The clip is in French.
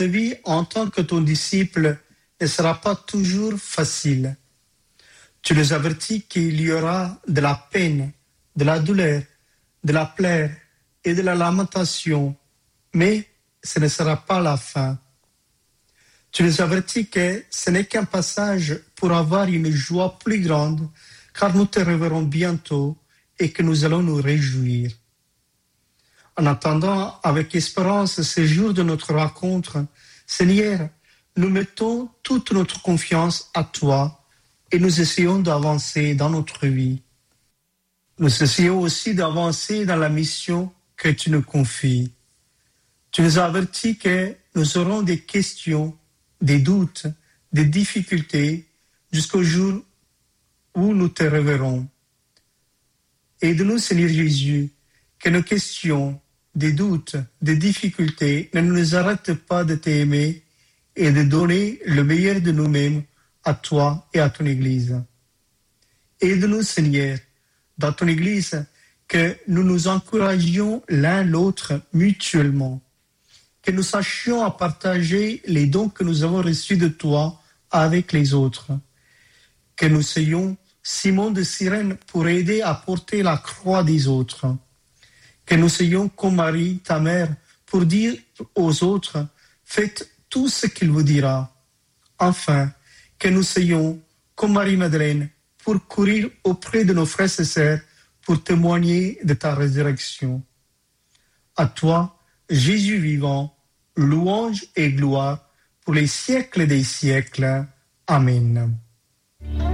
vie en tant que ton disciple ne sera pas toujours facile. Tu les avertis qu'il y aura de la peine, de la douleur, de la plaie et de la lamentation, mais ce ne sera pas la fin. Tu les avertis que ce n'est qu'un passage pour avoir une joie plus grande, car nous te reverrons bientôt et que nous allons nous réjouir. En attendant avec espérance ce jour de notre rencontre, Seigneur, nous mettons toute notre confiance à toi et nous essayons d'avancer dans notre vie. Nous essayons aussi d'avancer dans la mission que tu nous confies. Tu nous as avertis que nous aurons des questions, des doutes, des difficultés jusqu'au jour où nous te reverrons. Aide-nous, Seigneur Jésus, que nos questions, des doutes, des difficultés ne nous arrêtent pas de t'aimer et de donner le meilleur de nous-mêmes à toi et à ton Église. Aide-nous, Seigneur, dans ton Église, que nous nous encouragions l'un l'autre mutuellement, que nous sachions à partager les dons que nous avons reçus de toi avec les autres, que nous soyons Simon de Cyrène pour aider à porter la croix des autres, que nous soyons comme Marie, ta mère, pour dire aux autres, faites tout ce qu'il vous dira. Enfin, que nous soyons comme Marie-Madeleine pour courir auprès de nos frères et sœurs pour témoigner de ta résurrection. À toi, Jésus vivant, louange et gloire pour les siècles des siècles. Amen.